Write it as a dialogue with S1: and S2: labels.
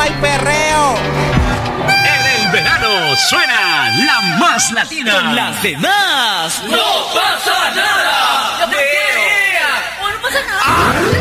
S1: hay perreo.
S2: En el verano suena la más latina. Con las demás no pasa nada.